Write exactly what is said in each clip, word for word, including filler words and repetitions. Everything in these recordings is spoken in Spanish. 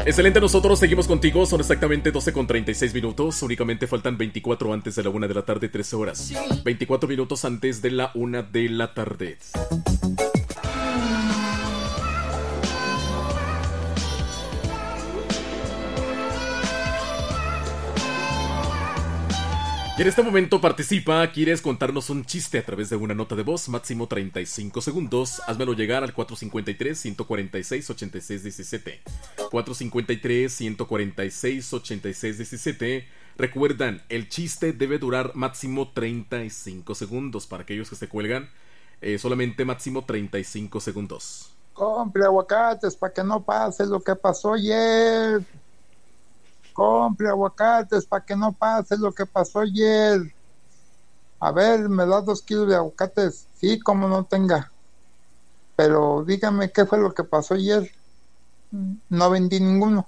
Excelente, nosotros seguimos contigo. Son exactamente doce con treinta y seis minutos. Únicamente faltan veinticuatro antes de la una de la tarde, trece horas. veinticuatro minutos antes de la una de la tarde. Y en este momento participa. ¿Quieres contarnos un chiste a través de una nota de voz? Máximo treinta y cinco segundos. Házmelo llegar al cuatro cinco tres, uno cuatro seis, ocho seis uno siete. cuatro cinco tres, uno cuatro seis, ocho seis uno siete. Recuerdan, el chiste debe durar máximo treinta y cinco segundos. Para aquellos que se cuelgan, eh, solamente máximo treinta y cinco segundos. Compre aguacates para que no pase lo que pasó ayer. Compre aguacates para que no pase lo que pasó ayer. A ver, ¿me da dos kilos de aguacates? Sí, como no tenga. Pero dígame, ¿qué fue lo que pasó ayer? No vendí ninguno.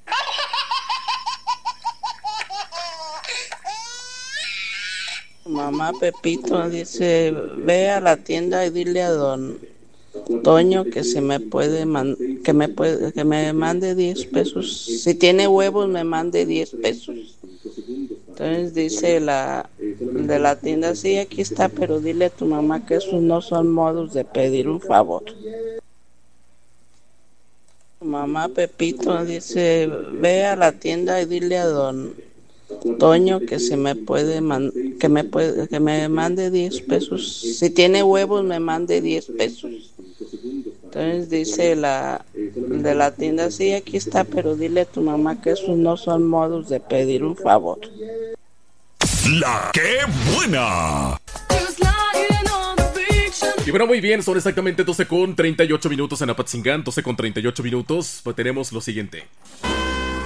Mamá Pepito dice, ve a la tienda y dile a don Toño que se me puede man- que me puede que me mande diez pesos. Si tiene huevos me mande diez pesos. Entonces dice la de la tienda, sí, aquí está, pero dile a tu mamá que esos no son modos de pedir un favor. Mamá Pepito dice, ve a la tienda y dile a don Toño que se me puede man- que me puede que me mande diez pesos. Si tiene huevos me mande diez pesos. Entonces dice la de la tienda, sí, aquí está, pero dile a tu mamá que esos no son modos de pedir un favor. La que buena. Y bueno, muy bien, son exactamente doce con treinta y ocho minutos en Apatzingán, doce con treinta y ocho minutos. Pues tenemos lo siguiente.